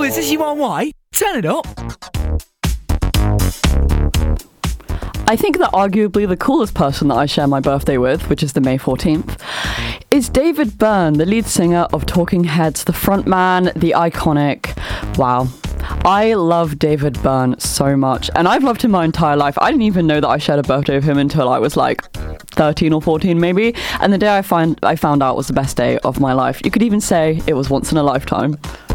Oh, is this you on way? Turn it up. I think that arguably the coolest person that I share my birthday with, which is the May 14th, is David Byrne, the lead singer of Talking Heads, the frontman, the iconic. Wow. I love David Byrne so much, and I've loved him my entire life. I didn't even know that I shared a birthday with him until I was like 13 or 14 maybe, and the day I found out was the best day of my life. You could even say it was once in a lifetime.